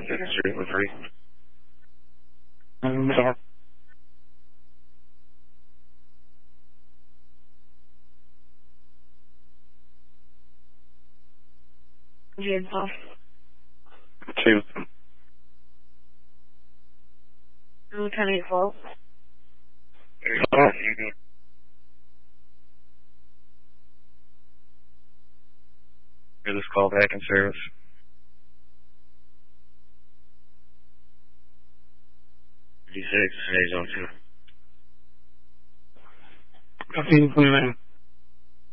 Second Street with 3. Sorry. Vehicle. 2. Lieutenant Cole. Get this call back in service. 56, Zone 2. 1529.